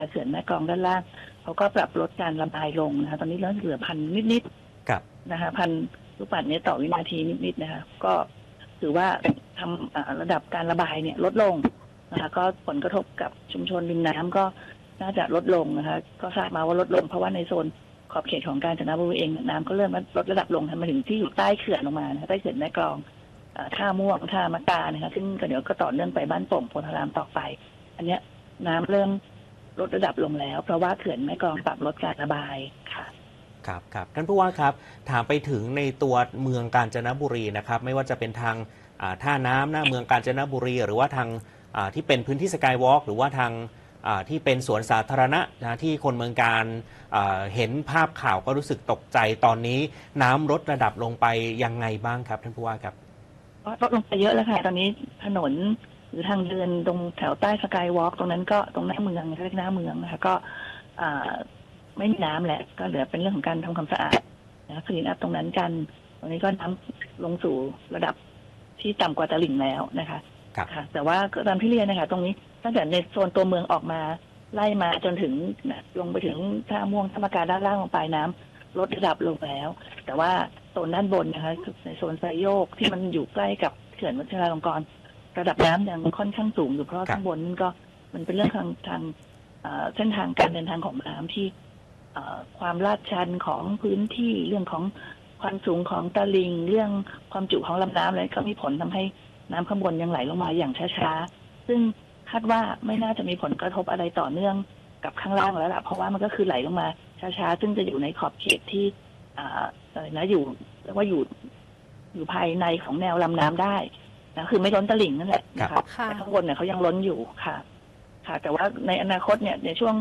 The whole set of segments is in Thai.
เขื่อนแม่กลองด้านล่างเขาก็ปรับลดการระบายลงนะคะตอนนี้เหลือพันนิดๆนะคะพันลูกบาศก์เมตรต่อวินาทีนิดๆนะคะก็ถือว่าทำระดับการระบายเนี่ยลดลงนะคะก็ผลกระทบกับชุมชนริมน้ำก็น่าจะลดลงนะคะก็ทราบมาว่าลดลงเพราะว่าในโซนขอบเขตของกาญจนบุรีเองน้ำก็เริ่มลดระดับลงมาถึงที่อยู่ใต้เขื่อนลงมานะคะใต้เขื่อนแม่กลองท่าม่วงท่ามะกานะคะซึ่งเดี๋ยวก็ต่อเนื่องไปบ้านโป่งโพธารามต่อไปอันเนี้ยน้ำเริ่มลดระดับลงแล้วเพราะว่าเขื่อนแม่กลองปรับลดการระบายค่ะครับท่านผู้ว่าครับถามไปถึงในตัวเมืองกาญจนบุรีนะครับไม่ว่าจะเป็นทางท่าน้ำหน้าเมืองกาญจนบุรีหรือว่าทางที่เป็นพื้นที่สกายวอล์กหรือว่าทางที่เป็นสวนสาธารณะนะที่คนเมืองการเห็นภาพข่าวก็รู้สึกตกใจตอนนี้น้ำลดระดับลงไปยังไงบ้างครับท่านผู้ว่าครับลดลงไปเยอะแล้วค่ะตอนนี้ถนนหรือทางเดินตรงแถวใต้สกายวอล์กตรงนั้นก็ตรงหน้าเมืองเรียกหน้าเมืองนะคะก็ไม่มีน้ำแหละก็เหลือเป็นเรื่องของการทำความสะอาดนะคลีนอัพตรงนั้นกันตรงนี้ก็น้ำลงสู่ระดับที่ต่ำกว่าตลิ่งแล้วนะคะค่ะแต่ว่าตามที่เรียนนะคะตรงนี้ตั้งแต่ในโซนตัวเมืองออกมาไล่มาจนถึงลงไปถึงท่าม่วงท่ามะกาด้านล่างลงไปน้ำลดระดับลงแล้วแต่ว่าโซนด้านบนนะคะในโซนไซโยกที่มันอยู่ใกล้กับเขื่อนวชิราลงกรณ์ระดับน้ำยังค่อนข้างสูงอยู่เพราะข้างบนก็มันเป็นเรื่องทางเส้นทางการเดินทางของน้ำที่ความลาดชันของพื้นที่เรื่องของความสูงของตลิ่งเรื่องความจุของลำน้ำอะไรก็มีผลทำให้น้ำข้างบนยังไหลลงมาอย่างช้าๆซึ่งคาดว่าไม่น่าจะมีผลกระทบอะไรต่อเนื่องกับข้างล่างแล้วล่ะเพราะว่ามันก็คือไหลลงมาช้าๆซึ่งจะอยู่ในขอบเขตที่อะไรนะอยู่เรียกว่าอยู่ภายในของแนวลำน้ำได้นะคือไม่ล้นตลิ่งนั่นแหละนะคะแต่ข้างบนเนี่ยเขายังล้นอยู่ค่ะแต่ว่าในอนาคตเนี่ยในช่วง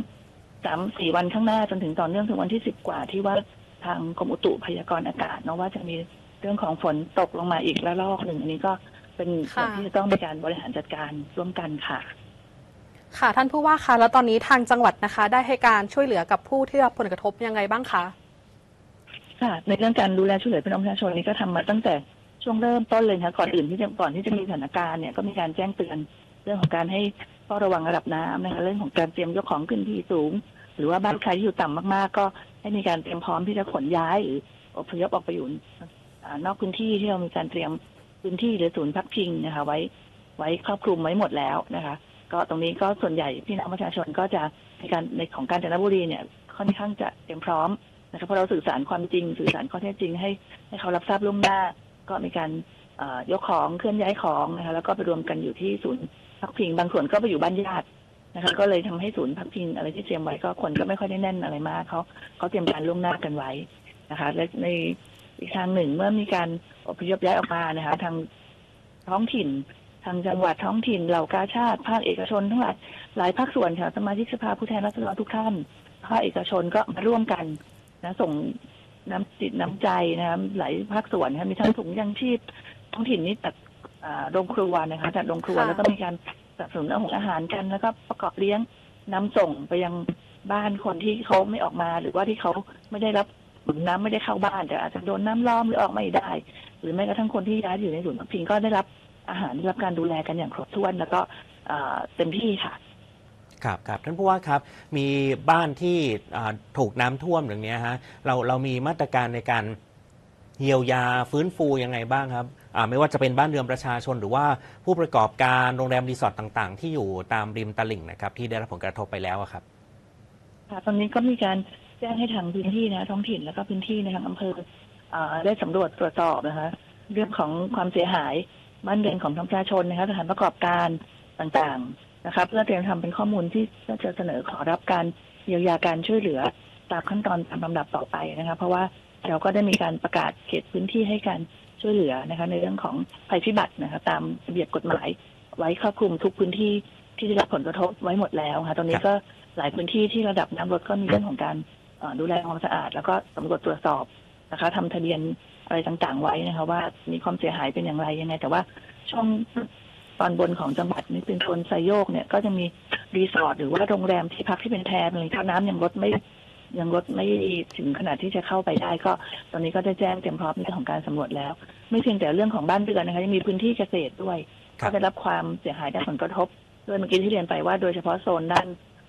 3-4 วันข้างหน้าจนถึงต่อเนื่องถึงวันที่10 กว่าที่ว่าทางกรมอุตุพยากรณ์อากาศเนาะว่าจะมีเรื่องของฝนตกลงมาอีกระลอกหนึ่งอันนี้ก็เป็นส่วนที่จะต้องมีการบริหารจัดการร่วมกันค่ะท่านผู้ว่าคะแล้วตอนนี้ทางจังหวัดนะคะได้ให้การช่วยเหลือกับผู้ที่รับผลกระทบยังไงบ้างคะค่ะในเรื่องการดูแลช่วยเหลือพี่น้องประชาชนนี้ก็ทำมาตั้งแต่ช่วงเริ่มต้นเลยค่ะก่อนที่จะมีสถานการณ์เนี่ยก็มีการแจ้งเตือนเรื่องของการให้เฝ้าระวังระดับน้ำนะคะเรื่องของการเตรียมยกของขึ้นที่สูงหรือว่าบ้านใครที่อยู่ต่ำมากๆก็ให้มีการเตรียมพร้อมที่จะขนย้ายหรืออพยพออกไปอยู่นอกพื้นที่ที่เรามีการเตรียมพื้นที่หรือศูนย์พักพิงนะคะไว้ครอบคลุมไว้หมดแล้วนะคะก็ตรงนี้ก็ส่วนใหญ่พี่น้องประชาชนก็จะในของกาญจนบุรีเนี่ยค่อนข้างจะเตรียมพร้อมนะคะเพราะเราสื่อสารความจริงสื่อสารข้อเท็จจริงให้เขารับทราบล่วงหน้าก็มีการยกของเคลื่อนย้ายของนะคะแล้วก็ไปรวมกันอยู่ที่ศูนย์พักพิงบางส่วนก็ไปอยู่บ้านญาตินะคะก็เลยทำให้ศูนย์พักพิงอะไรที่เตรียมไว้ก็คนก็ไม่ค่อยได้แน่นอะไรมากเขาเตรียมการล่วงหน้ากันไว้นะคะและในอีกทางหนึ่งเมื่อมีการอพยพย้ายออกมานะคะทางท้องถิ่นทางจังหวัดท้องถิ่นเหล่ากาชาติภาคเอกชนทั้งหลายภาคส่วนค่ะสมาชิกสภาผู้แทนราษฎรทุกท่านภาคเอกชนก็มาร่วมกันนะส่งน้ำจิตน้ำใจนะคะหลายภาคส่วนนะคะมีทั้งถุงยังชีพท้องถิ่นนี้จัดโรงครัวนะคะจัดโรงครัวแล้วก็มีการสนับสนุนอาหารกันแล้วก็ประกอบเลี้ยงนำส่งไปยังบ้านคนที่เขาไม่ออกมาหรือว่าที่เขาไม่ได้รับน้ำไม่ได้เข้าบ้านแต่อาจจะโดนน้ำล้อมหรือออกไม่ได้หรือแม้กระทั่งคนที่ย้ายอยู่ในศูนย์พักพิงก็ได้รับอาหารได้รับการดูแลกันอย่างครบถ้วนแล้วก็เต็มที่ค่ะครับท่านผู้ว่าครับมีบ้านที่ถูกน้ำท่วมอย่างนี้ฮะเรามีมาตรการในการเยียวยาฟื้นฟูยังไงบ้างครับไม่ว่าจะเป็นบ้านเรือนประชาชนหรือว่าผู้ประกอบการโรงแรมรีสอร์ทต่างๆที่อยู่ตามริมตลิ่งนะครับที่ได้รับผลกระทบไปแล้วครับตอนนี้ก็มีการแจ้งให้ทางพื้นที่นะท้องถิ่นแล้วก็พื้นที่ในทางอำเภอได้สำรวจตรวจสอบนะคะเรื่องของความเสียหายบ้านเรือนของประชาชนนะคะสถานประกอบการต่างๆนะคะเพื่อเตรียมทำเป็นข้อมูลที่จะเสนอขอรับการเยียวยาการช่วยเหลือตามขั้นตอนตามลำดับต่อไปนะคะเพราะว่าเราก็ได้มีการประกาศเขตพื้นที่ให้การช่วยเหลือนะคะในเรื่องของภัยพิบัตินะคะตามระเบียบกฎหมายไว้ครอบคลุมทุกพื้นที่ที่ได้รับผลกระทบไว้หมดแล้วค่ะตอนนี้ก็หลายพื้นที่ที่ระดับน้ำลดก็มีเรื่องของการดูแลความสะอาดแล้วก็สำรวจตรวจสอบนะคะทำทะเบียนอะไรต่างๆไว้นะคะว่ามีความเสียหายเป็นอย่างไรยังไงแต่ว่าช่วงตอนบนของจังหวัดนี่เป็นโซนไซโยกเนี่ยก็จะมีรีสอร์ทหรือว่าโรงแรมที่พักที่เป็นแพอะไรถ้าน้ำยังลดไม่ถึงขนาดที่จะเข้าไปได้ก็ตอนนี้ก็ได้แจ้งเตรียมพร้อมในเรื่องของการสำรวจแล้วไม่เพียงแต่เรื่องของบ้านเรือนนะคะยังมีพื้นที่เกษตรด้วยก็ได้รับความเสียหายด้านผลกระทบด้วยเมื่อกี้ที่เรียนไปว่าโดยเฉพาะโซนด้าน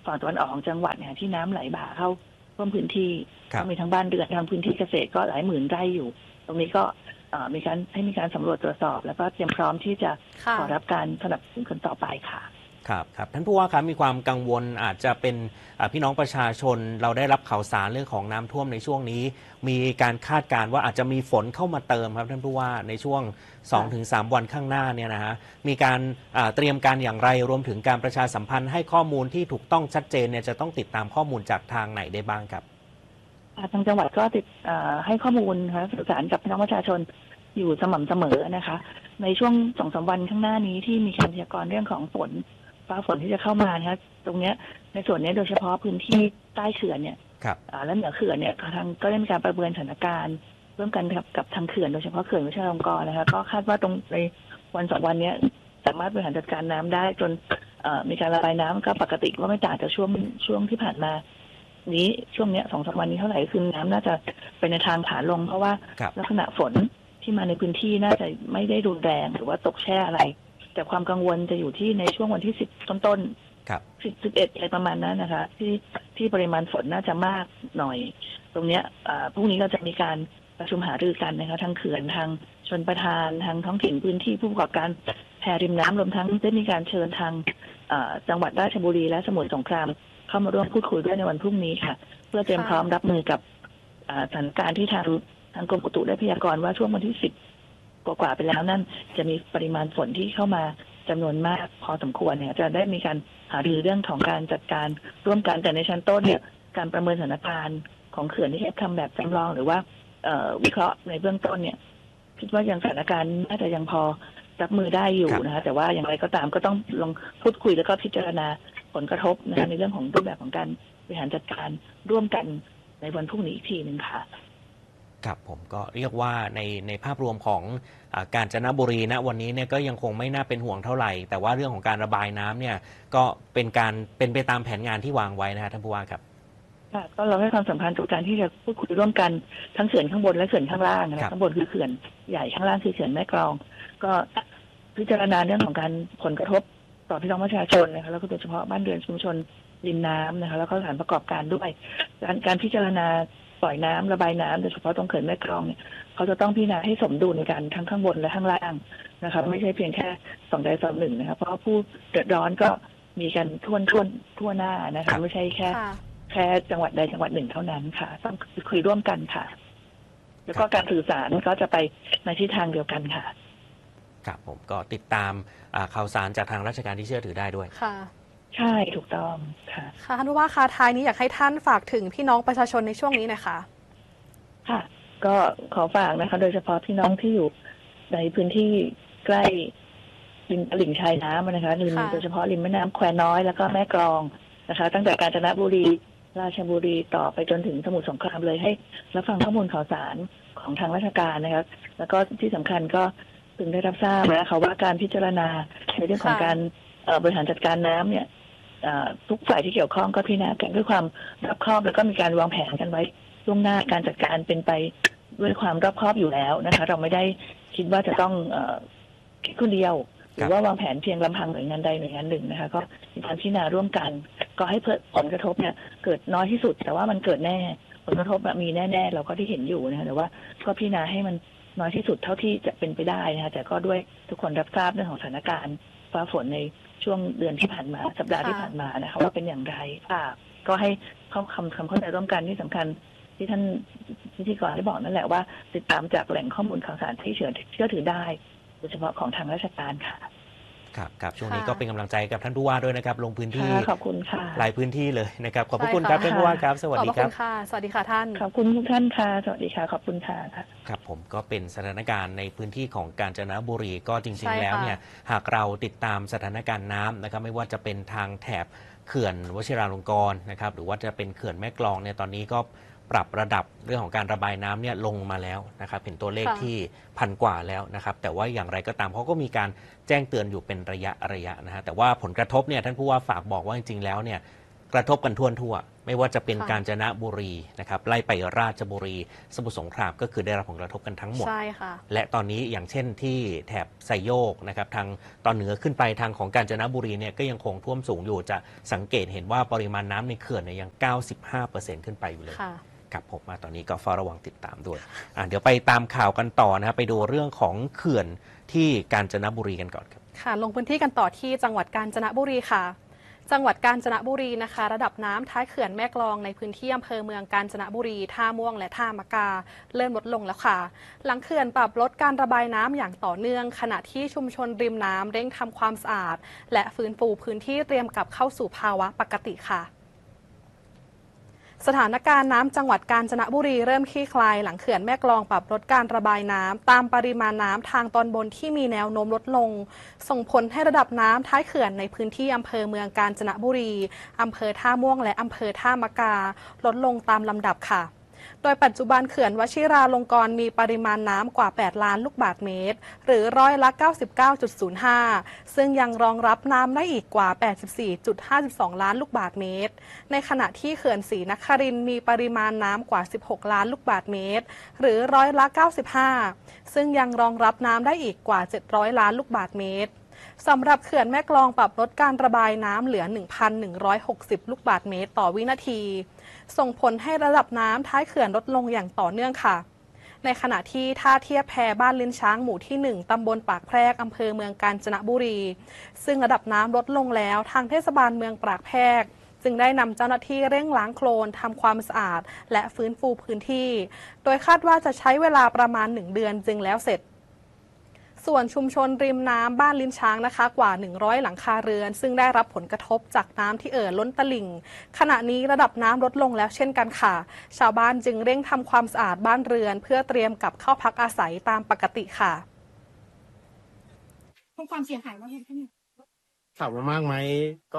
ฝั่งตะวันออกของจังหวัดเนี่ยที่น้ำไหลบ่าเข้าท่วมพื้นที่ครับก็มีทั้งบ้านเรือนทั้งพื้นที่เกษตรก็หลายหมื่นไร่อยู่ ตรงนี้ก็มีการสำรวจตรวจสอบ แล้วก็เตรียมพร้อมที่จะค่ะขอรับการสนับสนุนคนต่อไปค่ะครับครับท่านผู้ว่าครับมีความกังวลอาจจะเป็นพี่น้องประชาชนเราได้รับข่าวสารเรื่องของน้ำท่วมในช่วงนี้ มีการคาดการณ์ว่าอาจจะมีฝนเข้ามาเติมครับท่านผู้ว่าในช่วง 2-3 วันข้างหน้าเนี่ยนะฮะมีการเตรียมการอย่างไรรวมถึงการประชาสัมพันธ์ให้ข้อมูลที่ถูกต้องชัดเจนเนี่ยจะต้องติดตามข้อมูลจากทางไหนได้บ้างครับทางจังหวัดก็ให้ข้อมูลนะคะสื่อสารกับพี่น้องประชาชนอยู่สม่ำเสมอนะคะ ในช่วง 2-3 วันข้างหน้านี้ที่มีการพยากรณ์เรื่องของฟ้าฝนที่จะเข้ามานะคะตรงเนี้ยในส่วนนี้โดยเฉพาะพื้นที่ใต้เขื่อนเนี่ยครับและเหนือเขื่อนเนี่ยทางก็ได้มีการประเมินสถานการณ์ร่วมกันกับทางเขื่อนโดยเฉพาะเขื่อนวชิรลงกรณ์นะคะก็คาดว่าตรงในวัน2 วันนี้สามารถบริหารจัดการน้ำได้จนมีการระบายน้ำก็ปกติก็ไม่ต่างจากช่วงที่ผ่านมานี้ช่วงเนี้ย 2-3 วันนี้เท่าไหร่คือน้ำน่าจะเป็นในทางขาลงเพราะว่าลักษณะฝนที่มาในพื้นที่น่าจะไม่ได้รุนแรงหรือว่าตกแช่อะไรแต่ความกังวลจะอยู่ที่ในช่วงวันที่10ต้น11อะไรประมาณนั้นนะคะที่ปริมาณฝนน่าจะมากหน่อยตรงเนี้ยพรุ่งนี้เราจะมีการประชุมหารือกันนะคะทางเขื่อนทางชลประทานทางท้องถิ่นพื้นที่ผู้ประกอบการแพริมน้ำรวมทั้งได้มีการเชิญทางจังหวัดราชบุรีและสมุทรสงครามเข้ามาร่วมพูดคุยด้วยในวันพรุ่งนี้ค่ะเพื่อเตรียมพร้อมรับมือกับสถานการณ์ที่ทางกรมอุตุได้พยากรณ์ว่าช่วงวันที่10กว่าไปแล้วนั่นจะมีปริมาณฝนที่เข้ามาจำนวนมากพอสมควรเนี่ยจะได้มีการหารือเรื่องของการจัดการร่วมกันแต่ในชั้นต้นเนี่ยการประเมินสถานการณ์ของเขื่อนที่ทำแบบจำลองหรือว่าวิเคราะห์ในเบื้องต้นเนี่ยคิดว่ายังสถานการณ์น่าจะยังพอรับมือได้อยู่นะคะแต่ว่าอย่างไรก็ตามก็ต้องลองพูดคุยแล้วก็พิจารณาผลกระทบนะคะในเรื่องของรูปแบบของการบริหารจัดการร่วมกันในวันพรุ่งนี้อีกทีหนึ่งค่ะครับผมก็เรียกว่าในภาพรวมของกาญจนบุรีนะวันนี้เนี่ยก็ยังคงไม่น่าเป็นห่วงเท่าไหร่แต่ว่าเรื่องของการระบายน้ำเนี่ยก็เป็นไปตามแผนงานที่วางไว้นะฮะท่านผู้ว่าครับค่ะก็เราให้ความสำคัญกับการที่จะพูดคุยร่วมกันทั้งเขื่อนข้างบนและเขื่อนข้างล่างนะข้างบนคือเขื่อนใหญ่ข้างล่างคือเขื่อนแม่กลองก็พิจารณาเรื่องของการผลกระทบต่อพี่น้องประชาชนนะคะแล้วก็โดยเฉพาะบ้านเรือนชุมชนริมน้ำนะคะแล้วก็สถานประกอบการด้วยการพิจารณาปล่อยน้ำระบายน้ำโดยเฉพาะตรงเขื่อนแม่กลองเนี่ยเขาจะต้องพิจารณาให้สมดุลในการทั้งข้างบนและข้างล่างนะคะไม่ใช่เพียงแค่2 ใด 2 1นะคะเพราะผู้เดือดร้อนก็มีกันทั่วหน้านะคะไม่ใช่แค่จังหวัดใดจังหวัดหนึ่งเท่านั้นค่ะต้องคุยร่วมกันค่ะแล้วก็การสื่อสารก็จะไปในทิศทางเดียวกันค่ะครับผมก็ติดตามข่าวสารจากทางราชการที่เชื่อถือได้ด้วยค่ะใช่ถูกต้องค่ะค่ะท่านผู้ว่าคะท้ายนี้อยากให้ท่านฝากถึงพี่น้องประชาชนในช่วงนี้หน่อยค่ะค่ะก็ขอฝากนะคะโดยเฉพาะพี่น้องที่อยู่ในพื้นที่ใกล้ริมตลิ่งชายน้ำนะคะโดยเฉพาะริมแม่น้ำแควน้อยแล้วก็แม่กลองนะคะตั้งแต่กาญจนบุรีราชบุรีต่อไปจนถึงสมุทรสงครามเลยให้รับฟังข้อมูลข่าวสารของทางราชการนะคะแล้วก็ที่สำคัญก็พึงได้รับทราบนะคะว่าการพิจารณาในเรื่องของการบริหารจัดการน้ำเนี่ยทุกฝ่ายที่เกี่ยวข้องก็พิจารณากันด้วยความรอบคอบแล้วก็มีการวางแผนกันไว้ล่วงหน้าการจัดการเป็นไปด้วยความรอบคอบอยู่แล้วนะคะเราไม่ได้คิดว่าจะต้องคิดคนเดียวหรือว่าวางแผนเพียงลำพังหน่วยงานใดหน่วยงานหนึ่งนะคะก็มีการพิจารณาร่วมกันก็ให้ผลกระทบเนี่ยเกิดน้อยที่สุดแต่ว่ามันเกิดแน่ผลกระทบมีแน่ๆเราก็ที่เห็นอยู่นะคะแต่ว่าก็พิจารณาให้มันน้อยที่สุดเท่าที่จะเป็นไปได้นะคะแต่ก็ด้วยทุกคนรับทราบเรื่องของสถานการณ์ฟ้าฝนในช่วงเดือนที่ผ่านมาสัปดาห์ที่ผ่านมานะคะว่าเป็นอย่างไรค่ะก็ให้เข้าคำเข้าใจร่วมกันที่สำคัญที่ท่านพิธีกรได้บอกนั่นแหละว่าติดตามจากแหล่งข้อมูลข่าวสารที่เชื่อถือได้โดยเฉพาะของทางราชการค่ะครับช่วงนี้ก็เป็นกำลังใจกับท่านผู้ว่าด้วยนะครับลงพื้นที่ขอบคุณค่ะหลายพื้นที่เลยนะครับขอบคุณครับท่านผู้ว่าครับสวัสดีครับขอบคุณค่ะสวัสดีค่ะท่านขอบคุณทุกท่านค่ะสวัสดีค่ะขอบคุณค่ะครับผมก็เป็นสถานการณ์ในพื้นที่ของกาญจนบุรีก็จริงๆแล้วเนี่ยหากเราติดตามสถานการณ์น้ำนะครับไม่ว่าจะเป็นทางแถบเขื่อนวชิราลงกรณ์นะครับหรือว่าจะเป็นเขื่อนแม่กลองเนี่ยตอนนี้ก็ปรับระดับเรื่องของการระบายน้ำเนี่ยลงมาแล้วนะครับเห็นตัวเลขที่1,000 กว่าแล้วนะครับแต่ว่าอย่างไรก็ตามเขาก็มีการแจ้งเตือนอยู่เป็นระยะนะฮะแต่ว่าผลกระทบเนี่ยท่านผู้ว่าฝากบอกว่าจริงๆแล้วเนี่ยกระทบกันทั่วไม่ว่าจะเป็นค่ะกาญจนบุรีนะครับไล่ไปราชบุรีสมุทรสงครามก็คือได้รับผลกระทบกันทั้งหมดใช่ค่ะและตอนนี้อย่างเช่นที่แถบไซโยกนะครับทางตอนเหนือขึ้นไปทางของกาญจนบุรีเนี่ยก็ยังคงท่วมสูงอยู่จะสังเกตเห็นว่าปริมาณน้ำในเขื่อนเนี่ยยัง 95% ขึ้นไปอยู่เลยค่ะครับผมมาตอนนี้ก็เฝ้าระวังติดตามด้วยเดี๋ยวไปตามข่าวกันต่อนะครับไปดูเรื่องของเขื่อนที่กาญจนบุรีกันก่อนครับค่ะลงพื้นที่กันต่อที่จังหวัดกาญจนบุรีค่ะ จังหวัดกาญจนบุรีนะคะ ระดับน้ำท้ายเขื่อนแม่กลองในพื้นที่อำเภอเมืองกาญจนบุรีท่าม่วงและท่ามะกาเริ่มลดลงแล้วค่ะ หลังเขื่อนปรับลดการระบายน้ำอย่างต่อเนื่อง ขณะที่ชุมชนริมน้ำเร่งทำความสะอาด และฟื้นฟูพื้นที่เตรียมกลับเข้าสู่ภาวะปกติค่ะสถานการณ์น้ำจังหวัดกาญจนบุรีเริ่มคลี่คลายหลังเขื่อนแม่กลองปรับลดการระบายน้ำตามปริมาณน้ำทางตอนบนที่มีแนวโน้มลดลงส่งผลให้ระดับน้ำท้ายเขื่อนในพื้นที่อำเภอเมืองกาญจนบุรีอำเภอท่าม่วงและอำเภอท่ามะกาลดลงตามลำดับค่ะโดยปัจจุบันเขื่อนวชิราลงกรณ์มีปริมาณน้ำกว่า 8 ล้านลูกบาศก์เมตร หรือร้อยละ 99.05 ซึ่งยังรองรับน้ำได้อีกกว่า 84.52 ล้านลูกบาศก์เมตร ในขณะที่เขื่อนศรีนครินทร์มีปริมาณน้ำกว่า 16 ล้านลูกบาศก์เมตร หรือร้อยละ 95 ซึ่งยังรองรับน้ำได้อีกกว่า 700 ล้านลูกบาศก์เมตร สำหรับเขื่อนแม่กลองปรับลดการระบายน้ำเหลือ 1,160 ลูกบาศก์เมตรต่อวินาทีส่งผลให้ระดับน้ำท้ายเขื่อนลดลงอย่างต่อเนื่องค่ะในขณะที่ท่าเทียบแพบ้านลิ้นช้างหมู่ที่ 1 ตำบลปากแพรกอำเภอเมืองกาญจนบุรีซึ่งระดับน้ำลดลงแล้วทางเทศบาลเมืองปากแพรกจึงได้นำเจ้าหน้าที่เร่งล้างโคลนทำความสะอาดและฟื้นฟูพื้นที่โดยคาดว่าจะใช้เวลาประมาณ1 เดือนจึงแล้วเสร็จส่วนชุมชนริมน้ำบ้านลิ้นช้างนะคะกว่า100หลังคาเรือนซึ่งได้รับผลกระทบจากน้ำที่ล้นตลิ่งขณะนี้ระดับน้ำลดลงแล้วเช่นกันค่ะชาวบ้านจึงเร่งทำความสะอาดบ้านเรือนเพื่อเตรียมกลับเข้าพักอาศัยตามปกติค่ะความเสียหายว่าไงคะเนี่ยถามว่ามากไหมก็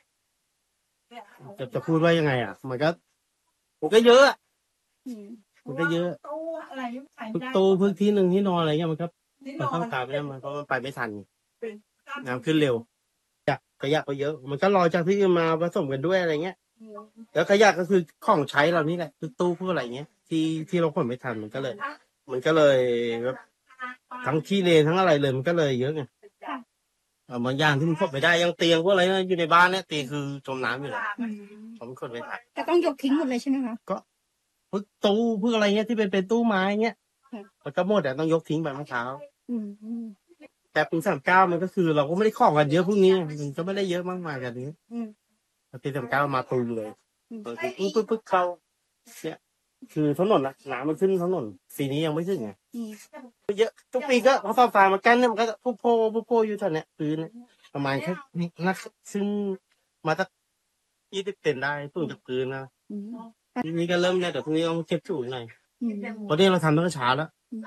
จะพูดว่ายังไงมันก็เยอะมันก็เยอะตู้อะไรพึกตู้พึกที่หนึ่งที่นอนอะไรเงี้ยมันต้องตามไปแล้วมันเพราะมันไปไม่ทันน้ำขึ้นเร็วขยะก็เยอะ มันก็รอจากที่อื่นมาผสมกันด้วยอะไรเงี้ยแล้วขยะก็คือของใช้เรานี่แหละพึกตู้พวกอะไรเงี้ยที่เราขนไม่ทันมันก็เลยแบบทั้งที่เลนทั้งอะไรเลยมันก็เลยเยอะไงบางอย่างที่มันขนไม่ได้ยังเตียงพวกอะไรอยู่ในบ้านเนี่ยเตียงคือจมน้ำอยู่แล้วผมขนไม่ทันแต่ต้องยกทิ้งหมดเลยใช่ไหมคะก็พึกตู้พึกอะไรเงี้ยที่เป็นตู้ไม้เงี้ยมันก็หมดต้องยกทิ้งไปเมื่อเช้าแต่ปี39มันก็คือเราก็ไม่ได้ของกันเยอะพวกนี้มันก็ไม่ได้เยอะมากมายกันนี้ปี39มาตูมเลยปึ๊กเข้าเนี่ยคือถนนนะน้ำมันขึ้นถนนปีนี้ยังไม่ถึงไงเยอะทุกปีก็เขาฟ้ามากันเนี่ยมันก็พุโพอยู่แถวเนี้ยพื้นประมาณแค่นักซึ่งมาสัก20 เซนได้สูงจากพื้นนะทีนี้ก็เริ่มเนี่ยแต่พรุ่งนี้ต้องเช็ดถูหน่อยเพราะนี่เราทำตั้งแต่เช้าแล้ว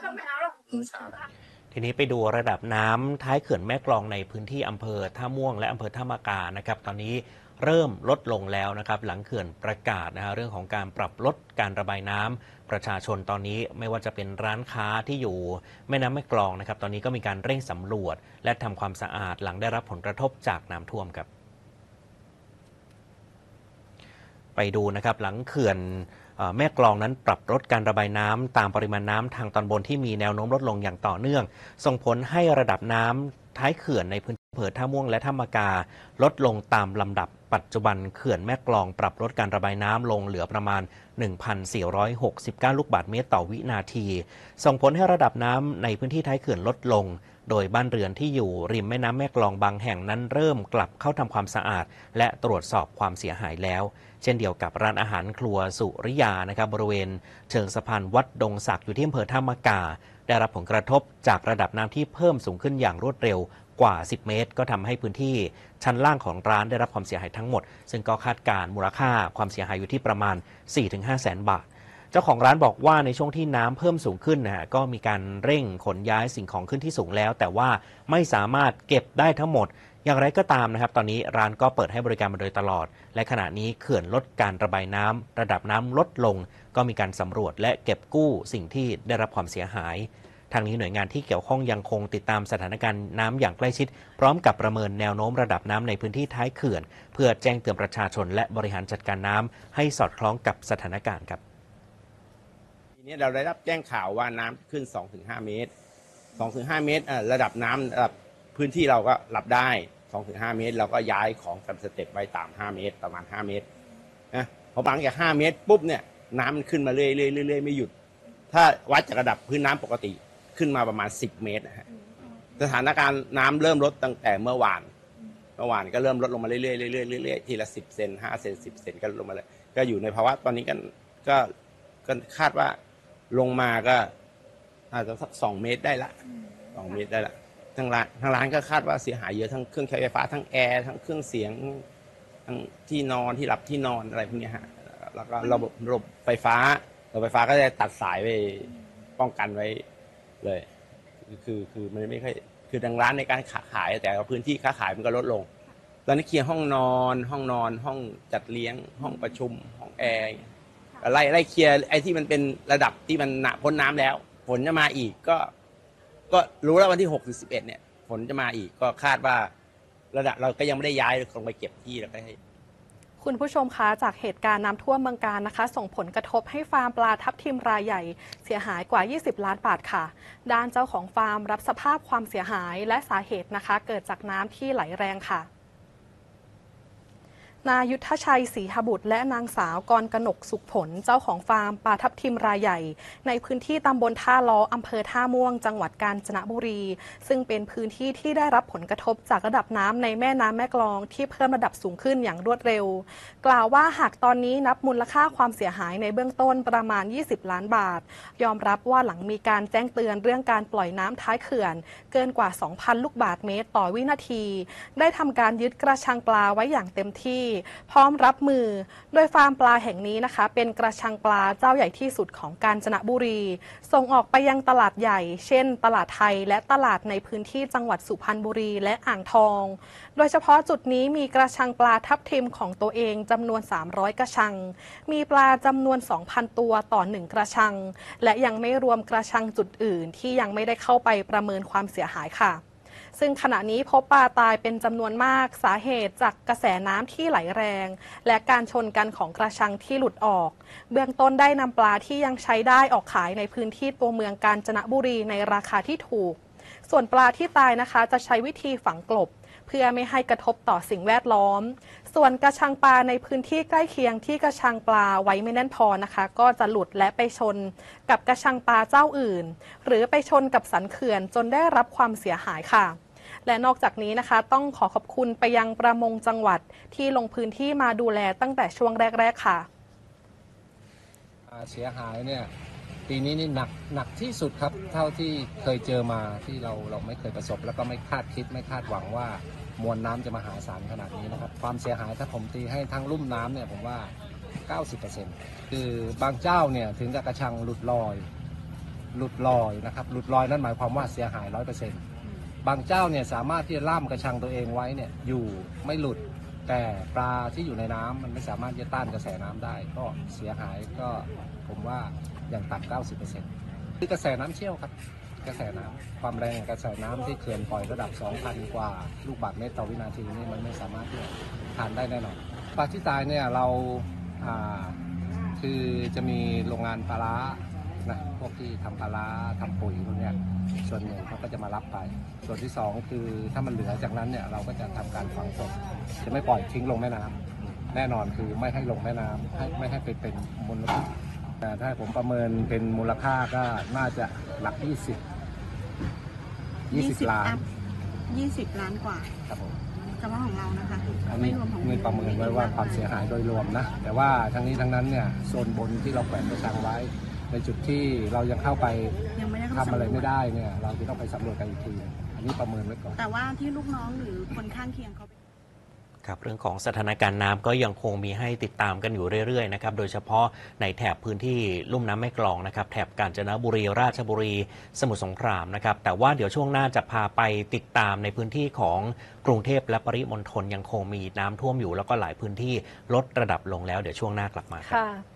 ทีนี้ไปดูระดับน้ำท้ายเขื่อนแม่กลองในพื้นที่อำเภอท่าม่วงและอำเภอท่ามะกานะครับตอนนี้เริ่มลดลงแล้วนะครับหลังเขื่อนประกาศเรื่องของการปรับลดการระบายน้ำประชาชนตอนนี้ไม่ว่าจะเป็นร้านค้าที่อยู่แม่น้ำแม่กลองนะครับตอนนี้ก็มีการเร่งสำรวจและทำความสะอาดหลังได้รับผลกระทบจากน้ำท่วมครับไปดูนะครับหลังเขื่อนแม่กลองนั้นปรับลดการระบายน้ำตามปริมาณน้ำทางตอนบนที่มีแนวโน้มลดลงอย่างต่อเนื่องส่งผลให้ระดับน้ำท้ายเขื่อนในพื้นที่อำเภอท่าม่วงและท่ามะกาลดลงตามลำดับปัจจุบันเขื่อนแม่กลองปรับลดการระบายน้ำลงเหลือประมาณ 1,469 ลูกบาศก์เมตรต่อวินาทีส่งผลให้ระดับน้ำในพื้นที่ท้ายเขื่อนลดลงโดยบ้านเรือนที่อยู่ริมแม่น้ำแม่กลองบางแห่งนั้นเริ่มกลับเข้าทำความสะอาดและตรวจสอบความเสียหายแล้วเช่นเดียวกับร้านอาหารครัวสุริยานะครับบริเวณเชิงสะพานวัดดงศักดิ์อยู่ที่อำเภอท่ามะกาได้รับผลกระทบจากระดับน้ำที่เพิ่มสูงขึ้นอย่างรวดเร็วกว่า10 เมตรก็ทำให้พื้นที่ชั้นล่างของร้านได้รับความเสียหายทั้งหมดซึ่งก็คาดการมูลค่าความเสียหายอยู่ที่ประมาณ 4-5 แสนบาทเจ้าของร้านบอกว่าในช่วงที่น้ำเพิ่มสูงขึ้นก็มีการเร่งขนย้ายสิ่งของขึ้นที่สูงแล้วแต่ว่าไม่สามารถเก็บได้ทั้งหมดอย่างไรก็ตามนะครับตอนนี้ร้านก็เปิดให้บริการมาโดยตลอดและขณะนี้เขื่อนลดการระบายน้ำระดับน้ำลดลงก็มีการสำรวจและเก็บกู้สิ่งที่ได้รับความเสียหายทางนี้หน่วยงานที่เกี่ยวข้องยังคงติดตามสถานการณ์น้ำอย่างใกล้ชิดพร้อมกับประเมินแนวโน้มระดับน้ำในพื้นที่ท้ายเขื่อนเพื่อแจ้งเตือนประชาชนและบริหารจัดการน้ำให้สอดคล้องกับสถานการณ์ครับทีนี้เราได้รับแจ้งข่าวว่าน้ำขึ้น 2-5 เมตร 2-5 เมตรระดับน้ำระดับพื้นที่เราก็รับได้ 2-5 เมตรเราก็ย้ายของตามสเต็ปไว้ตาม 5 เมตรประมาณ 5 เมตรนะพอหลังจาก 5 เมตรปุ๊บเนี่ยน้ำมันขึ้นมาเรื่อยๆไม่หยุดถ้าวัดจากระดับพื้นน้ำปกติขึ้นมาประมาณ 10 เมตรนะฮะสถานการณ์น้ำเริ่มลดตั้งแต่เมื่อวานก็เริ่มลดลงมาเรื่อยๆทีละ10 เซน5 เซน10 เซนก็ลงมาเลยก็อยู่ในภาวะตอนนี้ก็คาดว่าลงมาก็อาจจะสัก2 เมตรได้ละ2 เมตรได้ละทางร้านก็คาดว่าเสียหายเยอะทั้งเครื่องใช้ไฟฟ้าทั้งแอร์ทั้งเครื่องเสียงทั้งที่นอนที่หลับที่นอนอะไรพวกนี้ฮะแล้วก็ระบบไฟฟ้าก็จะตัดสายไปป้องกันไว้เลยคือมันไม่ค่อยคือทางร้านในการขายแต่พื้นที่ค้าขายมันก็ลดลงตอนนี้เคลียร์ห้องนอนห้องจัดเลี้ยงห้องประชุมห้องแอร์ไล่เคลียร์ไอ้ที่มันเป็นระดับที่มันพ้นน้ำแล้วฝนจะมาอีกก็รู้แล้ววันที่6-11เนี่ยฝนจะมาอีกก็คาดว่าระดับเราก็ยังไม่ได้ย้ายลงไปเก็บที่แล้วก็ให้คุณผู้ชมคะจากเหตุการณ์น้ำท่วมเมืองกาญนะคะส่งผลกระทบให้ฟาร์มปลาทับทิมรายใหญ่เสียหายกว่า20 ล้านบาทค่ะด้านเจ้าของฟาร์มรับสภาพความเสียหายและสาเหตุนะคะเกิดจากน้ำที่ไหลแรงค่ะนายุทธชัยศรีหบุตรและนางสาวกรกนกสุขผลเจ้าของฟาร์มปลาทับทิมรายใหญ่ในพื้นที่ตำบลท่าล้ออำเภอท่าม่วงจังหวัดกาญจนบุรีซึ่งเป็นพื้นที่ที่ได้รับผลกระทบจากระดับน้ำในแม่น้ำแม่กลองที่เพิ่มระดับสูงขึ้นอย่างรวดเร็วกล่าวว่าหากตอนนี้นับมูลค่าความเสียหายในเบื้องต้นประมาณ20 ล้านบาทยอมรับว่าหลังมีการแจ้งเตือนเรื่องการปล่อยน้ำท้ายเขื่อนเกินกว่า 2,000 ลูกบาศก์เมตรต่อวินาทีได้ทำการยึดกระชังปลาไว้อย่างเต็มที่พร้อมรับมือโดยฟาร์มปลาแห่งนี้นะคะเป็นกระชังปลาเจ้าใหญ่ที่สุดของกาญจนบุรีส่งออกไปยังตลาดใหญ่เช่นตลาดไทยและตลาดในพื้นที่จังหวัดสุพรรณบุรีและอ่างทองโดยเฉพาะจุดนี้มีกระชังปลาทับทิมของตัวเองจำนวน300 กระชังมีปลาจำนวน 2,000 ตัวต่อ1กระชังและยังไม่รวมกระชังจุดอื่นที่ยังไม่ได้เข้าไปประเมินความเสียหายค่ะซึ่งขณะนี้พบปลาตายเป็นจำนวนมากสาเหตุจากกระแสน้ำที่ไหลแรงและการชนกันของกระชังที่หลุดออกเบื้องต้นได้นำปลาที่ยังใช้ได้ออกขายในพื้นที่ตัวเมืองกาญจนบุรีในราคาที่ถูกส่วนปลาที่ตายนะคะจะใช้วิธีฝังกลบเพื่อไม่ให้กระทบต่อสิ่งแวดล้อมส่วนกระชังปลาในพื้นที่ใกล้เคียงที่กระชังปลาไว้ไม่แน่นพอนะคะก็จะหลุดและไปชนกับกระชังปลาเจ้าอื่นหรือไปชนกับสันเขื่อนจนได้รับความเสียหายค่ะและนอกจากนี้นะคะต้องขอขอบคุณไปยังประมงจังหวัดที่ลงพื้นที่มาดูแลตั้งแต่ช่วงแรกๆค่ะเสียหายเนี่ยปีนี้นี่หนักที่สุดครับเท่าที่เคยเจอมาที่เราไม่เคยประสบแล้วก็ไม่คาดคิดไม่คาดหวังว่ามวลน้ำจะมหาศาลขนาดนี้นะครับความเสียหายถ้าผมตีให้ทั้งลุ่มน้ำเนี่ยผมว่า 90% คือบางเจ้าเนี่ยถึงกับกระชังหลุดลอยนะครับหลุดลอยนั่นหมายความว่าเสียหาย 100%บางเจ้าเนี่ยสามารถที่จะล่ามกระชังตัวเองไว้เนี่ยอยู่ไม่หลุดแต่ปลาที่อยู่ในน้ำมันไม่สามารถจะต้านกระแสน้ำได้ก็เสียหายก็ผมว่าอย่างต่ำ 90% คือกระแสน้ำเชี่ยวครับกระแสน้ำความแรงกระแสน้ำที่เขื่อนปล่อยระดับ 2,000 กว่าลูกบาศก์เมตรต่อวินาทีนี่มันไม่สามารถที่จะทานได้แน่นอนปลาที่ตายเนี่ยเราคือจะมีโรงงานปลาร้านะพวกที่ทำปลาร้าทำปุ๋ยพวกนี้ส่วนหนึ่งเขาก็จะมารับไปส่วนที่2คือถ้ามันเหลือจากนั้นเนี่ยเราก็จะทำการฝังศพจะไม่ปล่อยทิ้งลงแม่น้ำแน่นอนคือไม่ให้ลงแม่น้ำไม่ให้ไปเป็นมลพิษแต่ถ้าผมประเมินเป็นมูลค่าก็น่าจะหลัก20 ล้าน 20 ล้านกว่าครับผมเฉพาะของเรานะคะอันนี้เงินประเมินไว้ว่าความเสียหายโดยรวมนะแต่ว่าทั้งนี้ทั้งนั้นเนี่ยโซนบนที่เราแขวนกระชังไว้ในจุดที่เรายังเข้าไปทำอะไรไม่ได้เนี่ยเราจะต้องไปสำรวจกันอีกทีอันนี้ประเมินไว้ก่อนแต่ว่าที่ลูกน้องหรือคนข้างเคียงเขาครับเรื่องของสถานการณ์น้ำก็ยังคงมีให้ติดตามกันอยู่เรื่อยๆนะครับโดยเฉพาะในแถบพื้นที่ลุ่มน้ำแม่กลองนะครับแถบกาญจนบุรีราชบุรีสมุทรสงครามนะครับแต่ว่าเดี๋ยวช่วงหน้าจะพาไปติดตามในพื้นที่ของกรุงเทพและปริมณฑลยังคงมีน้ำท่วมอยู่แล้วก็หลายพื้นที่ลดระดับลงแล้วเดี๋ยวช่วงหน้ากลับมาครับ